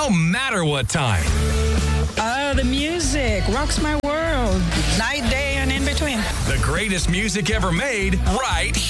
no matter what time. The music rocks my world. Night, day, and in between. The greatest music ever made, right here.